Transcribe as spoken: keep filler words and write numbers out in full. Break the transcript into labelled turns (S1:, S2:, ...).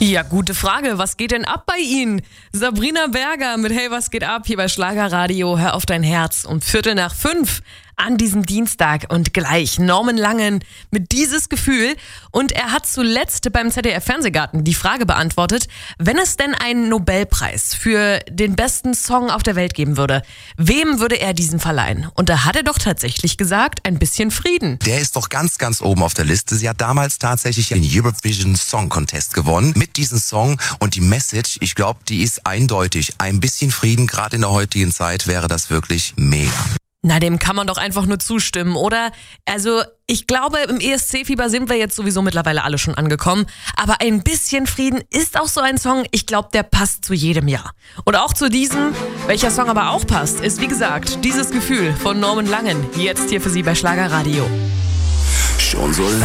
S1: Ja, gute Frage. Was geht denn ab bei Ihnen? Sabrina Berger mit Hey, was geht ab? Hier bei Schlagerradio. Hör auf dein Herz. Um Viertel nach fünf an diesem Dienstag. Und gleich Norman Langen mit Dieses Gefühl. Und er hat zuletzt beim Z D F-Fernsehgarten die Frage beantwortet, wenn es denn einen Nobelpreis für den besten Song auf der Welt geben würde, wem würde er diesen verleihen? Und da hat er doch tatsächlich gesagt, ein bisschen Frieden.
S2: Der ist doch ganz, ganz oben auf der Liste. Sie hat damals tatsächlich den Eurovision Song Contest gewonnen mit diesem Song. Und die Message, ich glaube, die ist eindeutig. Ein bisschen Frieden, gerade in der heutigen Zeit, wäre das wirklich mega.
S1: Na, dem kann man doch einfach nur zustimmen, oder? Also, ich glaube, im E S C-Fieber sind wir jetzt sowieso mittlerweile alle schon angekommen. Aber ein bisschen Frieden ist auch so ein Song, ich glaube, der passt zu jedem Jahr. Und auch zu diesem, welcher Song aber auch passt, ist wie gesagt Dieses Gefühl von Norman Langen. Jetzt hier für Sie bei Schlagerradio.
S2: Schon so